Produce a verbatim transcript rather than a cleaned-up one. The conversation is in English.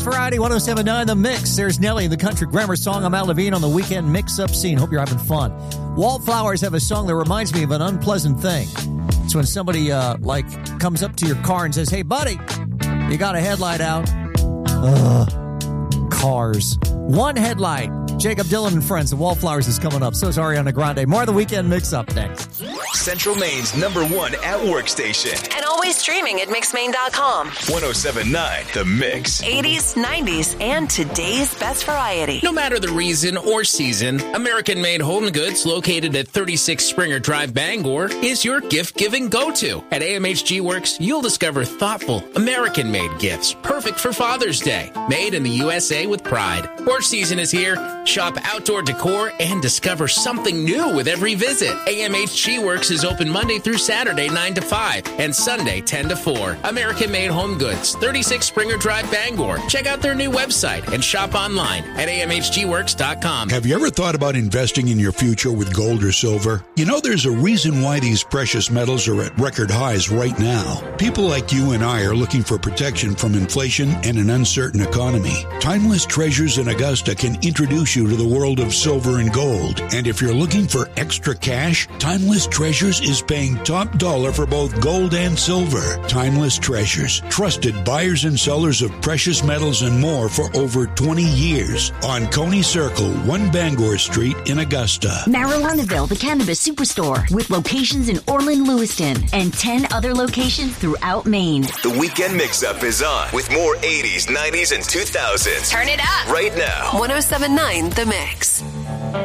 Friday, one oh seven point nine The Mix. There's Nelly, the country grammar song. I'm Al Levine on the weekend mix-up scene. Hope you're having fun. Wallflowers have a song that reminds me of an unpleasant thing. It's when somebody, uh, like, comes up to your car and says, hey, buddy, you got a headlight out. Ugh, cars. One headlight. Jacob Dylan and Friends. The Wallflowers is coming up. So is Ariana Grande. More of the weekend mix-up next. Central Maine's number one at work station. And always streaming at mix maine dot com. one oh seven point nine The Mix. eighties, nineties, and today's best variety. No matter the reason or season, American-made home goods located at thirty-six Springer Drive, Bangor is your gift-giving go-to. At A M H G Works, you'll discover thoughtful, American-made gifts perfect for Father's Day. Made in the U S A with pride. Porch season is here. Shop outdoor decor and discover something new with every visit. A M H G Works is open Monday through Saturday, nine to five, and Sunday, ten to four. American-made home goods, thirty-six Springer Drive, Bangor. Check out their new website and shop online at a m h g works dot com. Have you ever thought about investing in your future with gold or silver? You know, there's a reason why these precious metals are at record highs right now. People like you and I are looking for protection from inflation and an uncertain economy. Timeless Treasures in Augusta can introduce you to the world of silver and gold. And if you're looking for extra cash, Timeless Treasures is paying top dollar for both gold and silver. Timeless Treasures, trusted buyers and sellers of precious metals and more for over twenty years. On Coney Circle, one Bangor Street in Augusta. Marijuanaville, the Cannabis Superstore, with locations in Orland, Lewiston, and ten other locations throughout Maine. The weekend mix-up is on with more eighties, nineties, and two thousands. Turn it up right now. one oh seven point nine The Mix.